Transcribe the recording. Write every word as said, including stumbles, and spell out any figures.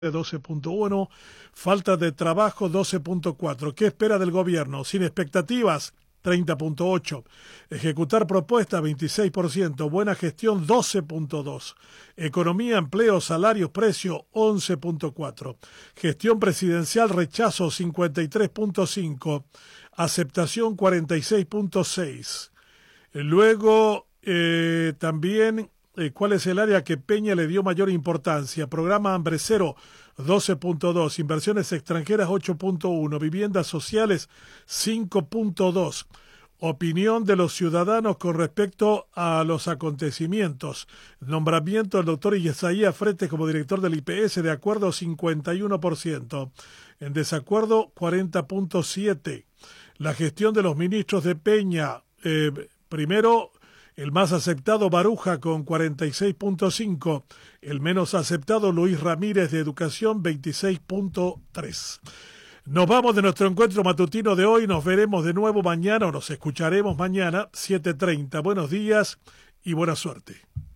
doce punto uno, falta de trabajo doce punto cuatro. ¿Qué espera del gobierno? Sin expectativas, treinta punto ocho. Ejecutar propuesta, veintiséis por ciento. Buena gestión, doce punto dos. Economía, empleo, salarios, precio, once punto cuatro. Gestión presidencial, rechazo, cincuenta y tres punto cinco. Aceptación, cuarenta y seis punto seis. Luego, eh, también... ¿Cuál es el área que Peña le dio mayor importancia? Programa Hambre Cero, doce punto dos. Inversiones extranjeras, ocho punto uno. Viviendas sociales, cinco punto dos. Opinión de los ciudadanos con respecto a los acontecimientos. Nombramiento del doctor Isaías Fretes como director del I P S, de acuerdo, cincuenta y uno por ciento. En desacuerdo, cuarenta punto siete. La gestión de los ministros de Peña, eh, primero... El más aceptado, Baruja, con cuarenta y seis punto cinco. El menos aceptado, Luis Ramírez, de Educación, veintiséis punto tres. Nos vamos de nuestro encuentro matutino de hoy. Nos veremos de nuevo mañana, o nos escucharemos mañana, siete treinta. Buenos días y buena suerte.